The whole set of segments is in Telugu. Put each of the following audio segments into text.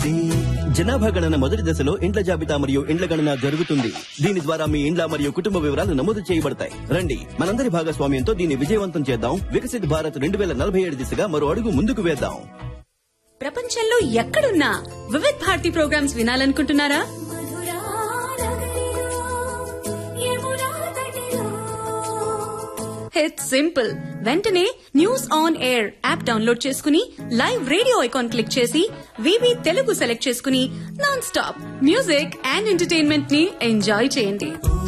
జనాభా గణన మొదటి దశలో ఇండ్ల జాబితా మరియు ఇండ్ల గణన జరుగుతుంది. దీని ద్వారా మీ ఇండ్ల మరియు కుటుంబ వివరాలు నమోదు చేయబడతాయి. రండి, మనందరి భాగస్వామ్యంతో దీన్ని విజయవంతం చేద్దాం. వికసిత్ భారత్ 2047 దిశగా మరో అడుగు ముందుకు వేద్దాం. ప్రపంచంలో ఎక్కడున్నా Vividh Bharati programmes వినాలనుకుంటున్నారా? It's simple. వెంటనే news on air app download చేసుకుని లైవ్ రేడియో ఐకాన్ క్లిక్ చేసి వివి తెలుగు సెలెక్ట్ చేసుకుని non stop music and entertainment ని ఎంజాయ్ చేయండి.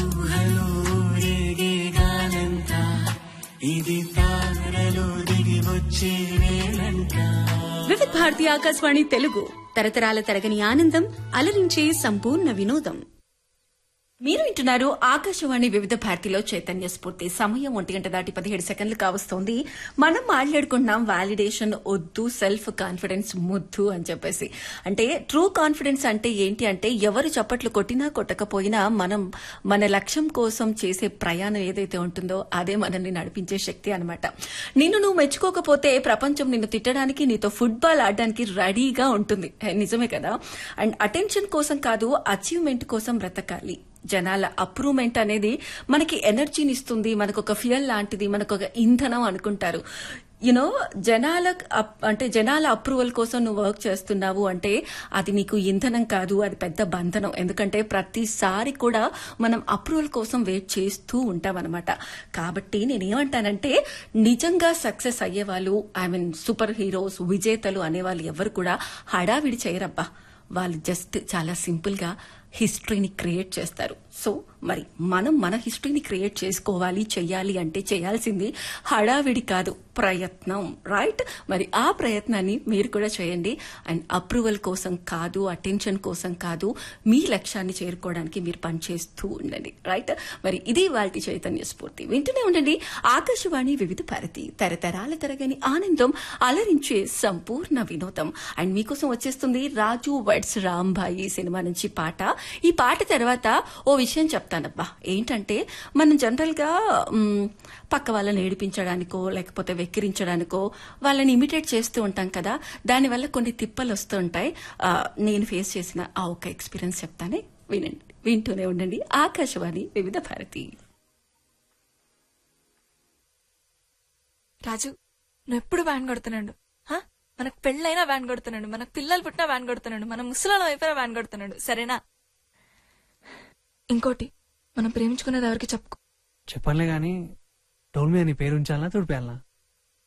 వివిధ భారతి ఆకాశవాణి తెలుగు, తరతరాల తరగని ఆనందం, అలరించే సంపూర్ణ వినోదం. మీరు వింటున్నారు ఆకాశవాణి వివిధ భారతిలో చైతన్య స్ఫూర్తి. సమయం 1:17 కావస్తోంది. మనం మాట్లాడుకుంటున్నాం వాలిడేషన్ వద్దు, సెల్ఫ్ కాన్ఫిడెన్స్ ముద్దు అని చెప్పేసి. అంటే ట్రూ కాన్ఫిడెన్స్ అంటే ఏంటి అంటే, ఎవరు చప్పట్లు కొట్టినా కొట్టకపోయినా మనం మన లక్ష్యం కోసం చేసే ప్రయాణం ఏదైతే ఉంటుందో అదే మనల్ని నడిపించే శక్తి అనమాట. నిన్ను నువ్వు మెచ్చుకోకపోతే ప్రపంచం నిన్ను తిట్టడానికి, నీతో ఫుట్బాల్ ఆడడానికి రెడీగా ఉంటుంది. నిజమే కదా. అండ్ అటెన్షన్ కోసం కాదు, అచీవ్మెంట్ కోసం బ్రతకాలి. జనాల అప్రూవ్మెంట్ అనేది మనకి ఎనర్జీని ఇస్తుంది, మనకు ఒక ఫ్యూయల్ లాంటిది, మనకు ఒక ఇంధనం అనుకుంటారు. యునో, జనాల అప్రూవల్ కోసం నువ్వు వర్క్ చేస్తున్నావు అంటే అది నీకు ఇంధనం కాదు, అది పెద్ద బంధనం. ఎందుకంటే ప్రతిసారి కూడా మనం అప్రూవల్ కోసం వెయిట్ చేస్తూ ఉంటాం అనమాట. కాబట్టి నేనేమంటానంటే, నిజంగా సక్సెస్ అయ్యేవాళ్ళు, సూపర్ హీరోస్, విజేతలు అనేవాళ్ళు ఎవరు కూడా హడావిడి చేయరబ్బా. వాళ్ళు జస్ట్ చాలా సింపుల్ గా హిస్టరీని క్రియేట్ చేస్తారు. సో మరి మనం మన హిస్టరీని క్రియేట్ చేసుకోవాలి, చెయ్యాలి అంటే చేయాల్సింది హడావిడి కాదు, ప్రయత్నం. రైట్? మరి ఆ ప్రయత్నాన్ని మీరు కూడా చేయండి. అండ్ అప్రూవల్ కోసం కాదు, అటెన్షన్ కోసం కాదు, మీ లక్ష్యాన్ని చేరుకోవడానికి మీరు పనిచేస్తూ ఉండండి. రైట్? మరి ఇది వాటి చైతన్య స్ఫూర్తి. వింటూనే ఉండండి ఆకాశవాణి వివిధ భారతి, తరతరాల తరగని ఆనందం, అలరించే సంపూర్ణ వినోదం. అండ్ మీకోసం వచ్చేస్తుంది రాజు వెడ్స్ రాంబాయి సినిమా నుంచి పాట. ఈ పాట తర్వాత ఓ విషయం చెప్తానబ్బా. ఏంటంటే, మనం జనరల్ గా పక్క వాళ్ళని ఏడిపించడానికో లేకపోతే వెక్కిరించడానికో వాళ్ళని ఇమిటేట్ చేస్తూ ఉంటాం కదా. దానివల్ల కొన్ని తిప్పలు వస్తూ ఉంటాయి. నేను ఫేస్ చేసిన ఆ ఒక ఎక్స్పీరియన్స్ చెప్తానే, వినండి, వింటూనే ఉండండి ఆకాశవాణి వివిధ భారతి. రాజు, నువ్వు ఎప్పుడు వ్యాన్ కొడుతున్నాడు? మనకు పెళ్ళైనా వ్యాన్ కొడుతున్నాడు, మనకు పిల్లలు పుట్టినా వ్యాన్ కొడుతున్నాడు, మన ముసలాళ్ళం అయిపోయినా వ్యాన్ కొడుతున్నాడు. సరేనా? ఇంకోటి, మనం ప్రేమించుకునేది ఎవరికి చెప్పుకో. చెప్పనులే గాని, టోల్ మీద నీ పేరు ఉంచాలనా తుడిపేయాలనా?